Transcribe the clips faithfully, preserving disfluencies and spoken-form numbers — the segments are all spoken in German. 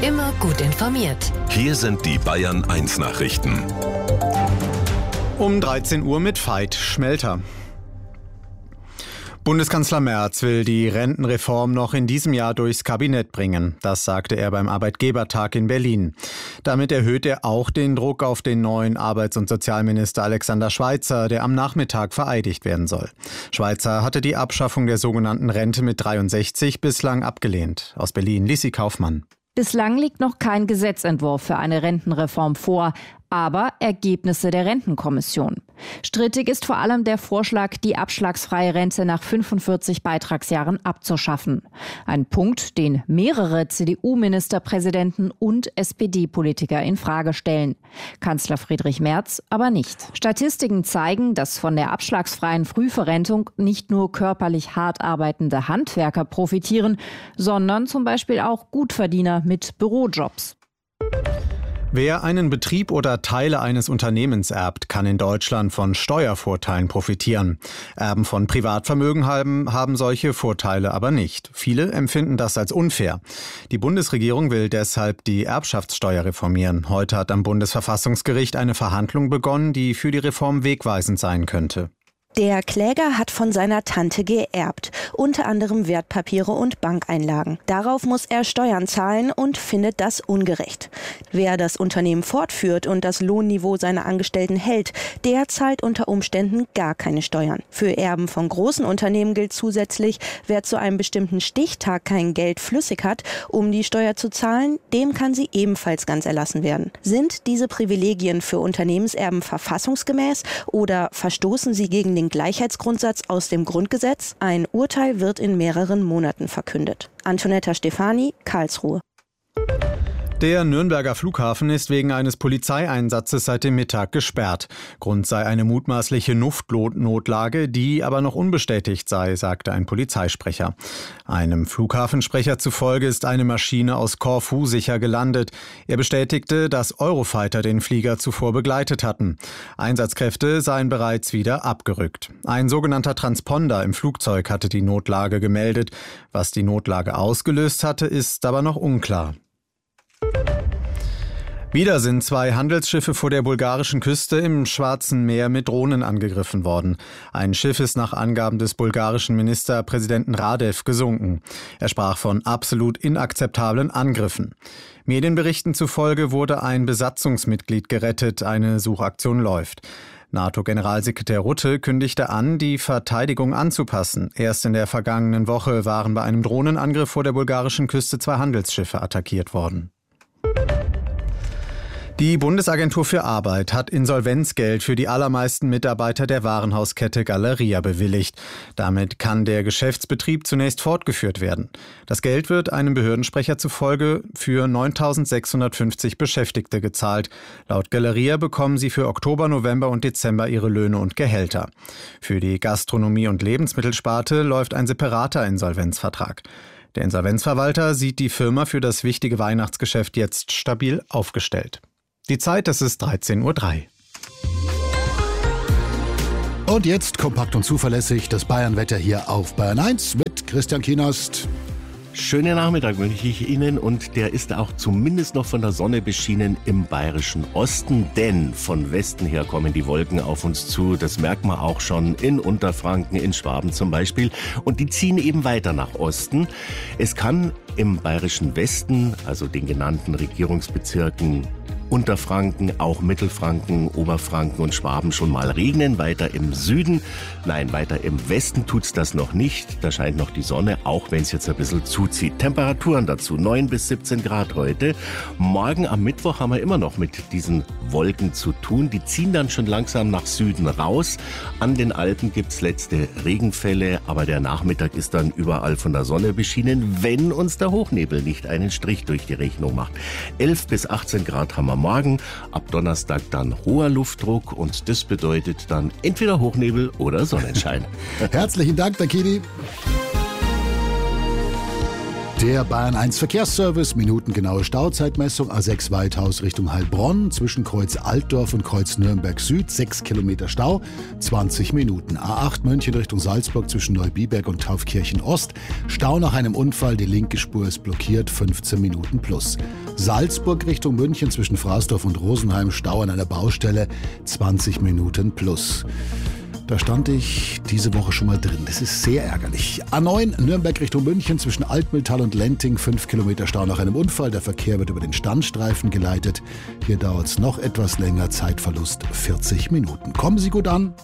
Immer gut informiert. Hier sind die Bayern eins Nachrichten. Um dreizehn Uhr mit Veit Schmelter. Bundeskanzler Merz will die Rentenreform noch in diesem Jahr durchs Kabinett bringen. Das sagte er beim Arbeitgebertag in Berlin. Damit erhöht er auch den Druck auf den neuen Arbeits- und Sozialminister Alexander Schweitzer, der am Nachmittag vereidigt werden soll. Schweitzer hatte die Abschaffung der sogenannten Rente mit dreiundsechzig bislang abgelehnt. Aus Berlin, Lissi Kaufmann. Bislang liegt noch kein Gesetzentwurf für eine Rentenreform vor, aber Ergebnisse der Rentenkommission. Strittig ist vor allem der Vorschlag, die abschlagsfreie Rente nach fünfundvierzig Beitragsjahren abzuschaffen. Ein Punkt, den mehrere C D U-Ministerpräsidenten und S P D-Politiker in Frage stellen. Kanzler Friedrich Merz aber nicht. Statistiken zeigen, dass von der abschlagsfreien Frühverrentung nicht nur körperlich hart arbeitende Handwerker profitieren, sondern zum Beispiel auch Gutverdiener mit Bürojobs. Wer einen Betrieb oder Teile eines Unternehmens erbt, kann in Deutschland von Steuervorteilen profitieren. Erben von Privatvermögen haben, haben solche Vorteile aber nicht. Viele empfinden das als unfair. Die Bundesregierung will deshalb die Erbschaftssteuer reformieren. Heute hat am Bundesverfassungsgericht eine Verhandlung begonnen, die für die Reform wegweisend sein könnte. Der Kläger hat von seiner Tante geerbt, unter anderem Wertpapiere und Bankeinlagen. Darauf muss er Steuern zahlen und findet das ungerecht. Wer das Unternehmen fortführt und das Lohnniveau seiner Angestellten hält, der zahlt unter Umständen gar keine Steuern. Für Erben von großen Unternehmen gilt zusätzlich, wer zu einem bestimmten Stichtag kein Geld flüssig hat, um die Steuer zu zahlen, dem kann sie ebenfalls ganz erlassen werden. Sind diese Privilegien für Unternehmenserben verfassungsgemäß oder verstoßen sie gegen den Gleichheitsgrundsatz aus dem Grundgesetz? Ein Urteil wird in mehreren Monaten verkündet. Antonetta Stefani, Karlsruhe. Der Nürnberger Flughafen ist wegen eines Polizeieinsatzes seit dem Mittag gesperrt. Grund sei eine mutmaßliche Luftnotlage, die aber noch unbestätigt sei, sagte ein Polizeisprecher. Einem Flughafensprecher zufolge ist eine Maschine aus Korfu sicher gelandet. Er bestätigte, dass Eurofighter den Flieger zuvor begleitet hatten. Einsatzkräfte seien bereits wieder abgerückt. Ein sogenannter Transponder im Flugzeug hatte die Notlage gemeldet. Was die Notlage ausgelöst hatte, ist aber noch unklar. Wieder sind zwei Handelsschiffe vor der bulgarischen Küste im Schwarzen Meer mit Drohnen angegriffen worden. Ein Schiff ist nach Angaben des bulgarischen Ministerpräsidenten Radev gesunken. Er sprach von absolut inakzeptablen Angriffen. Medienberichten zufolge wurde ein Besatzungsmitglied gerettet. Eine Suchaktion läuft. NATO-Generalsekretär Rutte kündigte an, die Verteidigung anzupassen. Erst in der vergangenen Woche waren bei einem Drohnenangriff vor der bulgarischen Küste zwei Handelsschiffe attackiert worden. Die Bundesagentur für Arbeit hat Insolvenzgeld für die allermeisten Mitarbeiter der Warenhauskette Galeria bewilligt. Damit kann der Geschäftsbetrieb zunächst fortgeführt werden. Das Geld wird einem Behördensprecher zufolge für neuntausendsechshundertfünfzig Beschäftigte gezahlt. Laut Galeria bekommen sie für Oktober, November und Dezember ihre Löhne und Gehälter. Für die Gastronomie- und Lebensmittelsparte läuft ein separater Insolvenzvertrag. Der Insolvenzverwalter sieht die Firma für das wichtige Weihnachtsgeschäft jetzt stabil aufgestellt. Die Zeit, das ist dreizehn Uhr drei. Und jetzt kompakt und zuverlässig das Bayernwetter hier auf Bayern eins mit Christian Kienast. Schönen Nachmittag wünsche ich Ihnen und der ist auch zumindest noch von der Sonne beschienen im bayerischen Osten, denn von Westen her kommen die Wolken auf uns zu. Das merkt man auch schon in Unterfranken, in Schwaben zum Beispiel und die ziehen eben weiter nach Osten. Es kann im bayerischen Westen, also den genannten Regierungsbezirken Unterfranken, auch Mittelfranken, Oberfranken und Schwaben schon mal regnen. Weiter im Süden, nein, weiter im Westen tut's das noch nicht. Da scheint noch die Sonne, auch wenn es jetzt ein bisschen zuzieht. Temperaturen dazu neun bis siebzehn Grad heute. Morgen am Mittwoch haben wir immer noch mit diesen Wolken zu tun. Die ziehen dann schon langsam nach Süden raus. An den Alpen gibt's letzte Regenfälle, aber der Nachmittag ist dann überall von der Sonne beschienen, wenn uns der Hochnebel nicht einen Strich durch die Rechnung macht. elf bis achtzehn Grad haben wir morgen, ab Donnerstag dann hoher Luftdruck und das bedeutet dann entweder Hochnebel oder Sonnenschein. Herzlichen Dank, der Kini. Der Bayern eins Verkehrsservice, minutengenaue Stauzeitmessung, A sechs Weithaus Richtung Heilbronn, zwischen Kreuz Altdorf und Kreuz Nürnberg Süd, sechs Kilometer Stau, zwanzig Minuten. A acht München Richtung Salzburg zwischen Neubiberg und Taufkirchen Ost, Stau nach einem Unfall, die linke Spur ist blockiert, fünfzehn Minuten plus. Salzburg Richtung München zwischen Fraßdorf und Rosenheim, Stau an einer Baustelle, zwanzig Minuten plus. Da stand ich diese Woche schon mal drin. Das ist sehr ärgerlich. A neun Nürnberg Richtung München zwischen Altmühltal und Lenting. fünf Kilometer Stau nach einem Unfall. Der Verkehr wird über den Standstreifen geleitet. Hier dauert es noch etwas länger. Zeitverlust vierzig Minuten. Kommen Sie gut an.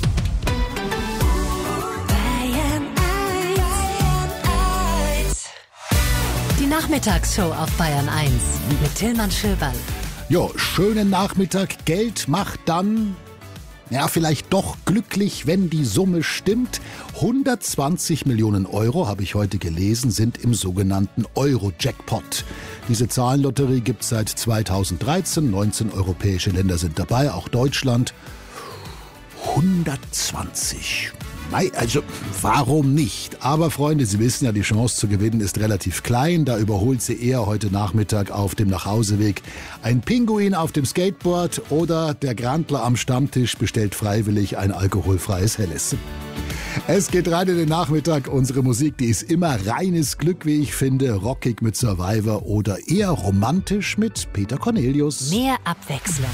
Die Nachmittagsshow auf Bayern eins mit Tillmann Schöberl. Jo, schönen Nachmittag. Geld macht dann... Ja, vielleicht doch glücklich, wenn die Summe stimmt. hundertzwanzig Millionen Euro, habe ich heute gelesen, sind im sogenannten Euro-Jackpot. Diese Zahlenlotterie gibt es seit zweitausenddreizehn. neunzehn europäische Länder sind dabei, auch Deutschland. hundertzwanzig. Also, warum nicht? Aber Freunde, Sie wissen ja, die Chance zu gewinnen ist relativ klein. Da überholt Sie eher heute Nachmittag auf dem Nachhauseweg ein Pinguin auf dem Skateboard oder der Grandler am Stammtisch bestellt freiwillig ein alkoholfreies Helles. Es geht rein in den Nachmittag. Unsere Musik, die ist immer reines Glück, wie ich finde. Rockig mit Survivor oder eher romantisch mit Peter Cornelius. Mehr Abwechslung